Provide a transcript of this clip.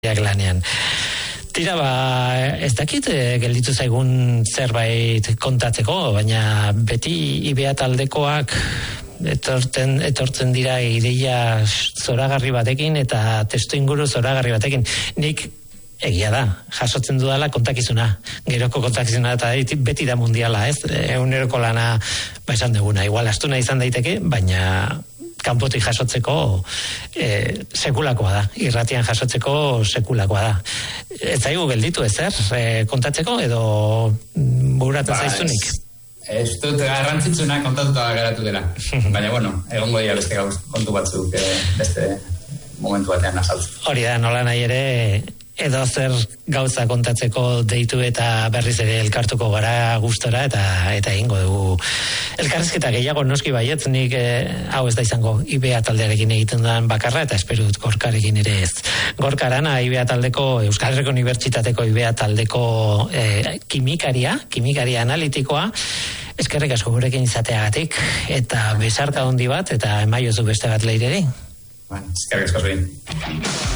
lanean. Tira, ez dakit gelditu zaigun zerbait kontatzeko, baina beti IBEA taldekoak etortzen dira ideia zoragarri batekin eta testu inguru zoragarri batekin. Nik egia da, jasotzen dudala kontakizuna. Geroko kontakizuna eta beti da mundiala, ez? Eguneroko lana, esan duguna, igual astuna izan daiteke, baina kanpotik jasotzeko sekulakoa da. Irratian jasotzeko sekulakoa da. Ez zaigu gelditu ezer kontatzeko edo buratzen zaiztunik? Ez dut garrantzitsuna kontatuta geratu dela. Baina, egongo dira beste kontu batzuk beste momentu batean azaltzen. Hori da, nola nahi ere edo zer gauza kontatzeko deitu eta berriz ere elkartuko gara gustora eta egingo dugu elkarrizketa gehiago noski baietz, nik hau ez da izango IBEA taldearekin egiten den bakarra eta espero dut Gorkarekin ere ez. Gorka Arana, IBEA taldeko, Euskal Herriko Unibertsitateko IBEA taldeko kimikaria analitikoa, eskerrik asko gurekin izateagatik eta besarka handi bat eta emaiozu beste bat leireri. Eskerrik asko zuin.